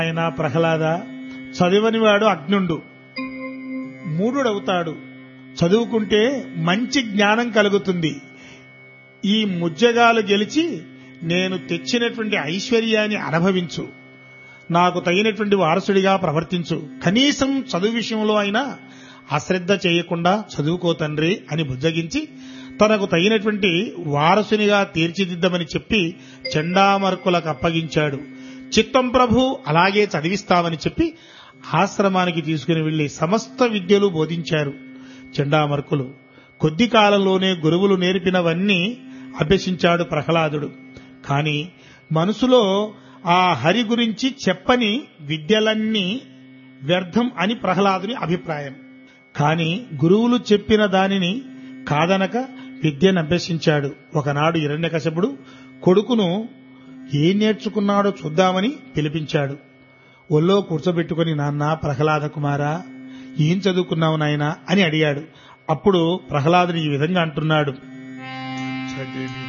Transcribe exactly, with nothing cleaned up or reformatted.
ఆయన ప్రహ్లాద, చదివనివాడు అజ్ఞుండు, మూఢుడవుతాడు. చదువుకుంటే మంచి జ్ఞానం కలుగుతుంది. ఈ ముజ్జగాలు గెలిచి నేను తెచ్చినటువంటి ఐశ్వర్యాన్ని అనుభవించు, నాకు తగినటువంటి వారసుడిగా ప్రవర్తించు, కనీసం చదువు విషయంలో అయినా అశ్రద్ధ చేయకుండా చదువుకో తండ్రి అని బుజ్జగించి తనకు తగినటువంటి వారసునిగా తీర్చిదిద్దమని చెప్పి చండామర్కులకు అప్పగించాడు. చిత్తం ప్రభు, అలాగే చదివిస్తామని చెప్పి ఆశ్రమానికి తీసుకుని వెళ్లి సమస్త విద్యలు బోధించారు చండామర్కులు. కొద్ది కాలంలోనే గురువులు నేర్పినవన్నీ అభ్యసించాడు ప్రహ్లాదుడు. కాని మనసులో ఆ హరి గురించి చెప్పని విద్యలన్నీ వ్యర్థం అని ప్రహ్లాదుని అభిప్రాయం. కాని గురువులు చెప్పిన దానిని కాదనక విద్యను అభ్యసించాడు. ఒకనాడు హిరణ్యకశపుడు కొడుకును ఏం నేర్చుకున్నాడో చూద్దామని పిలిపించాడు. ఒళ్ళో కూర్చోబెట్టుకుని, నాన్న ప్రహ్లాద కుమారా, ఏం చదువుకున్నావు నాయనా అని అడిగాడు. అప్పుడు ప్రహ్లాదుడు ఈ విధంగా అంటున్నాడు.